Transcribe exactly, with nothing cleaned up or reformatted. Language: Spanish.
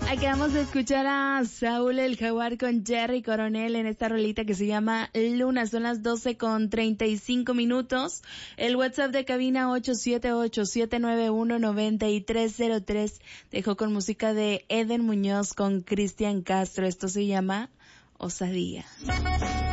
Acabamos de escuchar a Saúl el Jaguar con Jerry Coronel en esta rolita que se llama Luna. Son las doce con treinta y cinco minutos. El WhatsApp de cabina ocho siete ocho, siete nueve uno, nueve tres cero tres. Dejó con música de Eden Muñoz con Cristian Castro. Esto se llama Osadía.